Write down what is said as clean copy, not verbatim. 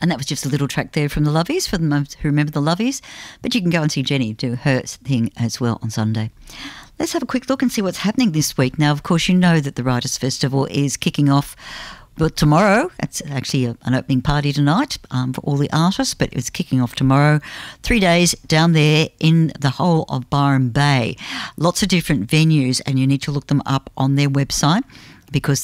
And that was just a little track there from the Lovies, for the who remember the Lovies. But you can go and see Jenny do her thing as well on Sunday. Let's have a quick look and see what's happening this week. Now, of course, you know that the Writers' Festival is kicking off tomorrow. It's actually an opening party tonight for all the artists, but it's kicking off tomorrow. 3 days down there in the whole of Byron Bay. Lots of different venues, and you need to look them up on their website, because